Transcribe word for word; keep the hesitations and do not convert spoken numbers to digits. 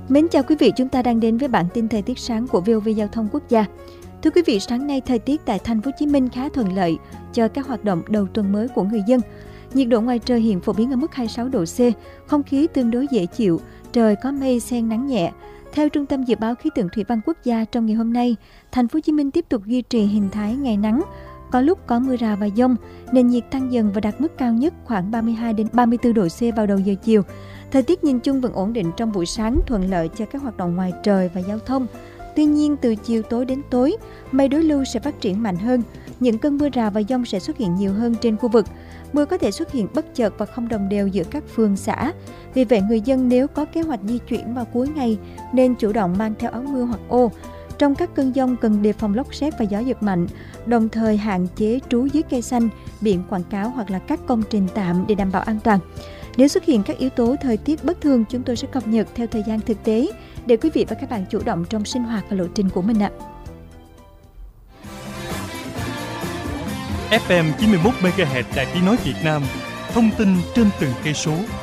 Mến chào quý vị, chúng ta đang đến với bản tin thời tiết sáng của vê o vê Giao thông Quốc gia. Thưa quý vị, sáng nay thời tiết tại thành phố Hồ Chí Minh khá thuận lợi cho các hoạt động đầu tuần mới của người dân. Nhiệt độ ngoài trời hiện phổ biến ở mức hai mươi sáu độ C, không khí tương đối dễ chịu, trời có mây xen nắng nhẹ. Theo Trung tâm Dự báo Khí tượng Thủy văn Quốc gia, trong ngày hôm nay, thành phố Hồ Chí Minh tiếp tục duy trì hình thái ngày nắng, có lúc có mưa rào và dông, nền nhiệt tăng dần và đạt mức cao nhất khoảng ba mươi hai đến ba mươi tư độ C vào đầu giờ chiều. Thời tiết nhìn chung vẫn ổn định trong buổi sáng, thuận lợi cho các hoạt động ngoài trời và giao thông. Tuy nhiên, từ chiều tối đến tối, mây đối lưu sẽ phát triển mạnh hơn. Những cơn mưa rào và dông sẽ xuất hiện nhiều hơn trên khu vực. Mưa có thể xuất hiện bất chợt và không đồng đều giữa các phường xã. Vì vậy, người dân nếu có kế hoạch di chuyển vào cuối ngày nên chủ động mang theo áo mưa hoặc ô. Trong các cơn dông cần đề phòng lốc sét và gió giật mạnh, đồng thời hạn chế trú dưới cây xanh, biển quảng cáo hoặc là các công trình tạm để đảm bảo an toàn. Nếu xuất hiện các yếu tố thời tiết bất thường, chúng tôi sẽ cập nhật theo thời gian thực tế để quý vị và các bạn chủ động trong sinh hoạt và lộ trình của mình ạ. ép em chín mươi mốt mê ga héc Đài Tiếng nói Việt Nam, thông tin trên từng cây số.